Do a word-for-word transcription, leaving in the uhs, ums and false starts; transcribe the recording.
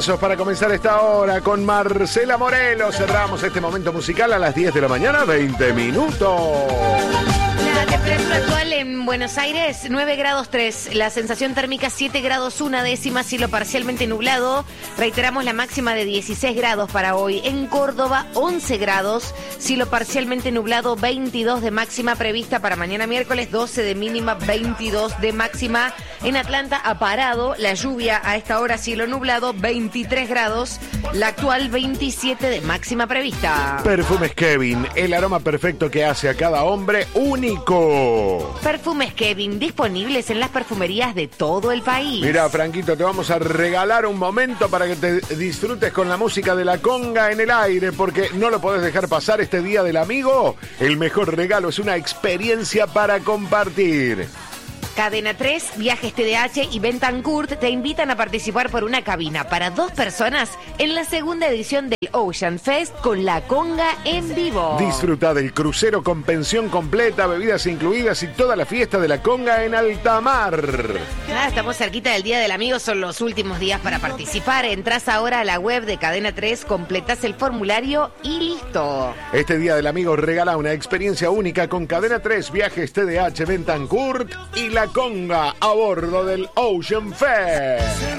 Temazos para comenzar esta hora con Marcela Morelo. Cerramos este momento musical a las diez de la mañana, veinte minutos. La temperatura actual en Buenos Aires, nueve grados tres. La sensación térmica, siete grados una décima. Cielo parcialmente nublado. Reiteramos la máxima de dieciséis grados para hoy. En Córdoba, once grados. Cielo parcialmente nublado, veintidós de máxima prevista para mañana miércoles, doce de mínima, veintidós de máxima. En Atlanta, ha parado la lluvia a esta hora, cielo nublado, veintitrés grados. La actual, veintisiete de máxima prevista. Perfumes Kevin, el aroma perfecto que hace a cada hombre único. Perfumes Kevin, disponibles en las perfumerías de todo el país. Mira, Franquito, te vamos a regalar un momento para que te disfrutes con la música de la conga en el aire, porque no lo podés dejar pasar este Día del Amigo. El mejor regalo es una experiencia para compartir. Cadena tres, Viajes T D H y Bentancourt te invitan a participar por una cabina para dos personas en la segunda edición del Ocean Fest con la conga en vivo. Disfruta del crucero con pensión completa, bebidas incluidas y toda la fiesta de la conga en alta mar. Nada, estamos cerquita del Día del Amigo, son los últimos días para participar. Entrás ahora a la web de Cadena tres, completás el formulario y listo. Este Día del Amigo regala una experiencia única con Cadena tres, Viajes T D H, Bentancourt y la conga a bordo del Ocean Fest.